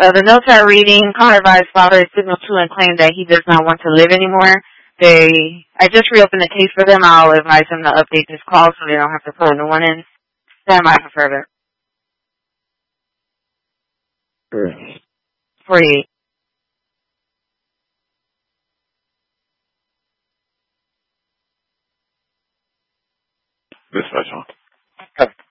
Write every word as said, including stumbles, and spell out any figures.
Uh, the notes are reading, caller advised father is signal two and claimed that he does not want to live anymore. They, I just reopened the case for them. I'll advise them to update this call so they don't have to put a new one in. Stand by for further. forty-eight. This special.